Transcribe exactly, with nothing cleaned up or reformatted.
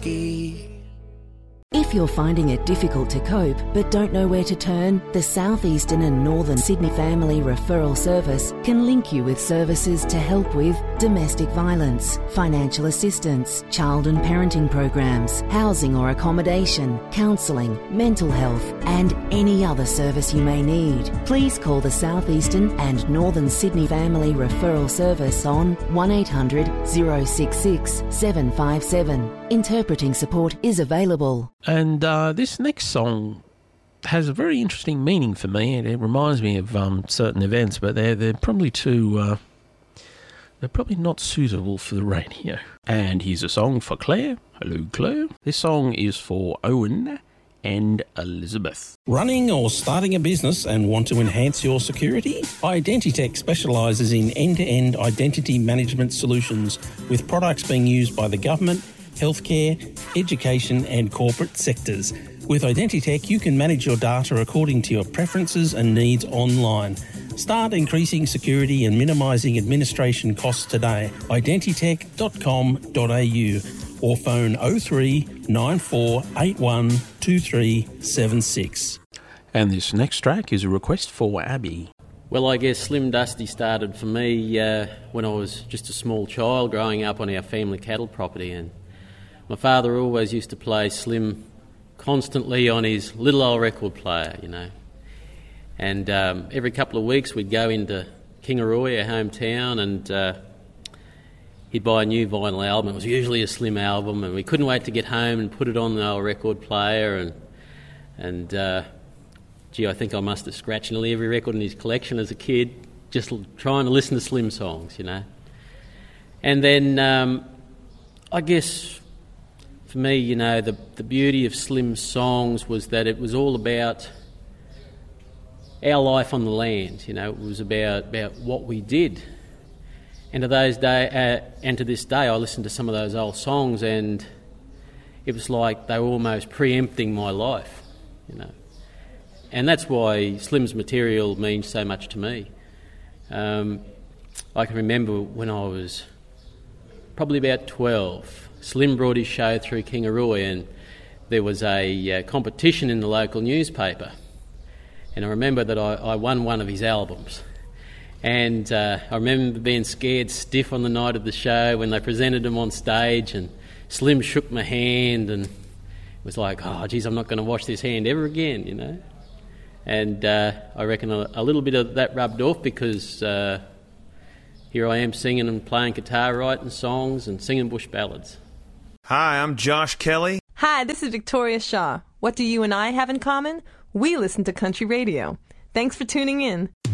whiskey. If you're finding it difficult to cope but don't know where to turn, the South Eastern and Northern Sydney Family Referral Service can link you with services to help with domestic violence, financial assistance, child and parenting programs, housing or accommodation, counselling, mental health and any other service you may need. Please call the South Eastern and Northern Sydney Family Referral Service on one eight hundred, oh six six, seven five seven. Interpreting support is available. And uh, this next song has a very interesting meaning for me. It, it reminds me of um, certain events, but they're they're probably too uh, they're probably not suitable for the radio. And here's a song for Claire. Hello, Claire. This song is for Owen and Elizabeth. Running or starting a business and want to enhance your security? Identitech specialises in end-to-end identity management solutions with products being used by the government, healthcare, education and corporate sectors. With Identitech, you can manage your data according to your preferences and needs online. Start increasing security and minimising administration costs today. identitech dot com dot a u or phone oh three nine four eight one two three seven six. And this next track is a request for Abby. Well, I guess Slim Dusty started for me uh, when I was just a small child growing up on our family cattle property, and my father always used to play Slim constantly on his little old record player, you know. And um, every couple of weeks we'd go into Kingaroy, our hometown, and uh, he'd buy a new vinyl album. It was usually a Slim album, and we couldn't wait to get home and put it on the old record player. And, and uh, gee, I think I must have scratched nearly every record in his collection as a kid, just l- trying to listen to Slim songs, you know. And then um, I guess for me, you know, the, the beauty of Slim's songs was that it was all about our life on the land, you know. It was about, about what we did. And to those day, uh, and to this day, I listen to some of those old songs and it was like they were almost preempting my life, you know. And that's why Slim's material means so much to me. Um, I can remember when I was probably about twelve, Slim brought his show through Kingaroy and there was a uh, competition in the local newspaper. And I remember that I, I won one of his albums. And uh, I remember being scared stiff on the night of the show when they presented him on stage, and Slim shook my hand and it was like, oh, geez, I'm not going to wash this hand ever again, you know. And uh, I reckon a, a little bit of that rubbed off because uh, here I am singing and playing guitar, writing songs and singing bush ballads. Hi, I'm Josh Kelly. Hi, this is Victoria Shaw. What do you and I have in common? We listen to country radio. Thanks for tuning in.